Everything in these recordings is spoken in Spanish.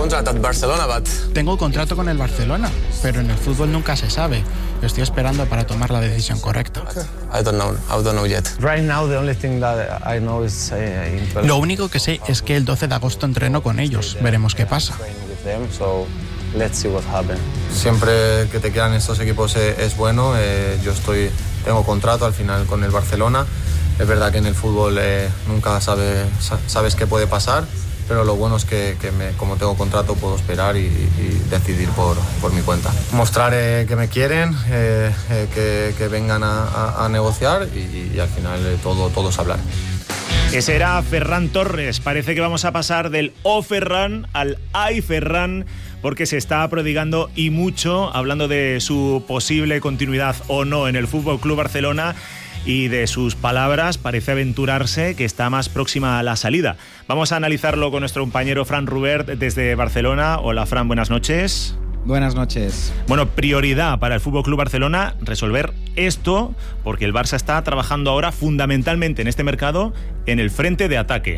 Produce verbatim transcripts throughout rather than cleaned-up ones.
contract at Barcelona, but... Tengo contrato con el Barcelona, pero en el fútbol nunca se sabe. Estoy esperando para tomar la decisión correcta. I don't know, I don't know yet. Right now, the only thing that I know is uh, in twelve. Lo único que sé es que el doce de agosto entreno con ellos. Veremos qué pasa. Let's see what happens. Siempre que te quedan estos equipos es, es bueno. Eh, yo estoy, tengo contrato al final con el Barcelona. Es verdad que en el fútbol eh, nunca sabe, sabes qué puede pasar, pero lo bueno es que, que me, como tengo contrato puedo esperar y, y decidir por, por mi cuenta. Mostrar eh, que me quieren, eh, eh, que, que vengan a, a, a negociar y, y al final eh, todo, todo es hablar. Ese era Ferran Torres. Parece que vamos a pasar del O Ferran al Ay Ferran, porque se está prodigando y mucho, hablando de su posible continuidad o no en el F C Barcelona y de sus palabras. Parece aventurarse que está más próxima a la salida. Vamos a analizarlo con nuestro compañero Fran Rubert desde Barcelona. Hola Fran, buenas noches. Buenas noches. Bueno, prioridad para el F C Barcelona resolver esto, porque el Barça está trabajando ahora fundamentalmente en este mercado en el frente de ataque.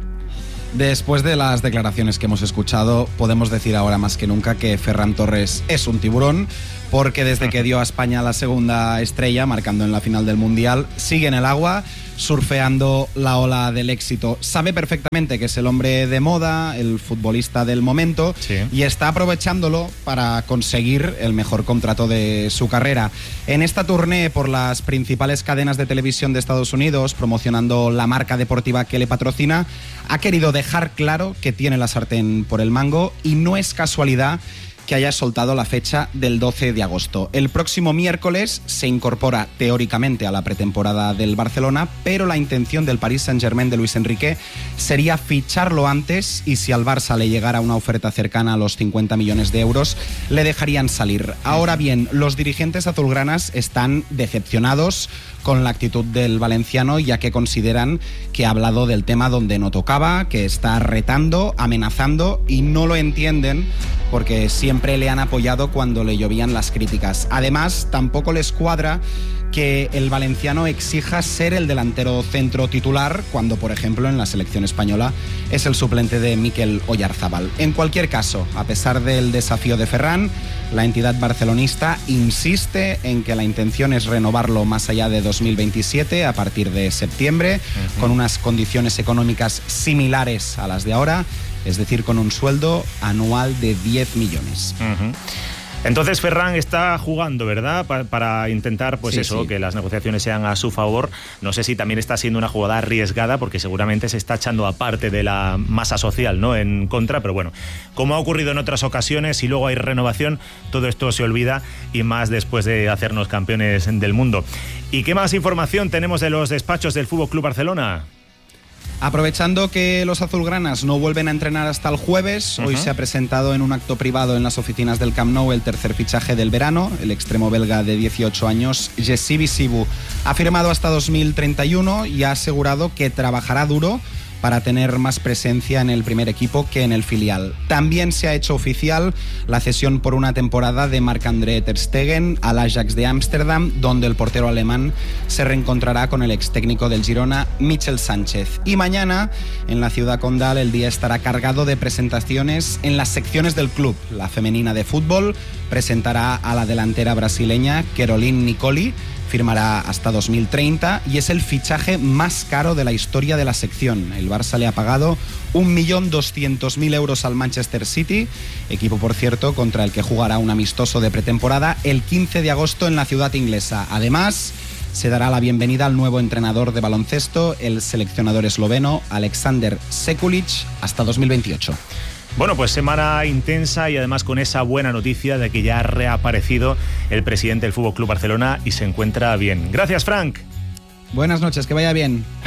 Después de las declaraciones que hemos escuchado, podemos decir ahora más que nunca que Ferran Torres es un tiburón, porque desde que dio a España la segunda estrella, marcando en la final del Mundial, sigue en el agua, surfeando la ola del éxito. Sabe perfectamente que es el hombre de moda, el futbolista del momento, sí, y está aprovechándolo para conseguir el mejor contrato de su carrera. En esta tournée por las principales cadenas de televisión de Estados Unidos, promocionando la marca deportiva que le patrocina, ha querido dejar claro que tiene la sartén por el mango y no es casualidad que haya soltado la fecha del doce de agosto. El próximo miércoles se incorpora teóricamente a la pretemporada del Barcelona, pero la intención del Paris Saint-Germain de Luis Enrique sería ficharlo antes, y si al Barça le llegara una oferta cercana a los cincuenta millones de euros, le dejarían salir. Ahora bien, los dirigentes azulgranas están decepcionados con la actitud del valenciano, ya que consideran que ha hablado del tema donde no tocaba, que está retando, amenazando, y no lo entienden porque siempre le han apoyado cuando le llovían las críticas. Además, tampoco les cuadra que el valenciano exija ser el delantero centro titular cuando, por ejemplo, en la selección española es el suplente de Mikel Oyarzábal. En cualquier caso, a pesar del desafío de Ferran, la entidad barcelonista insiste en que la intención es renovarlo más allá de dos mil veintisiete, a partir de septiembre, uh-huh, con unas condiciones económicas similares a las de ahora, es decir, con un sueldo anual de diez millones. Uh-huh. Entonces Ferran está jugando, ¿verdad? Pa- para intentar, pues sí, eso, sí, que las negociaciones sean a su favor. No sé si también está siendo una jugada arriesgada, porque seguramente se está echando aparte de la masa social, ¿no?, en contra, pero bueno, como ha ocurrido en otras ocasiones, si luego hay renovación, todo esto se olvida, y más después de hacernos campeones del mundo. ¿Y qué más información tenemos de los despachos del F C Barcelona? Aprovechando que los azulgranas no vuelven a entrenar hasta el jueves, uh-huh, hoy se ha presentado en un acto privado en las oficinas del Camp Nou el tercer fichaje del verano. El extremo belga de dieciocho años, Jessi Bisibu, ha firmado hasta dos mil treinta y uno y ha asegurado que trabajará duro para tener más presencia en el primer equipo que en el filial. También se ha hecho oficial la cesión por una temporada de Marc-André ter Stegen al Ajax de Ámsterdam, donde el portero alemán se reencontrará con el ex técnico del Girona, Michel Sánchez. Y mañana, en la ciudad condal, el día estará cargado de presentaciones en las secciones del club. La femenina de fútbol presentará a la delantera brasileña Caroline Nicoli, firmará hasta dos mil treinta y es el fichaje más caro de la historia de la sección. El Barça le ha pagado un millón doscientos mil euros al Manchester City, equipo, por cierto, contra el que jugará un amistoso de pretemporada el quince de agosto en la ciudad inglesa. Además, se dará la bienvenida al nuevo entrenador de baloncesto, el seleccionador esloveno Aleksandar Sekulic, hasta dos mil veintiocho. Bueno, pues semana intensa, y además con esa buena noticia de que ya ha reaparecido el presidente del F C Barcelona y se encuentra bien. Gracias, Frank. Buenas noches, que vaya bien.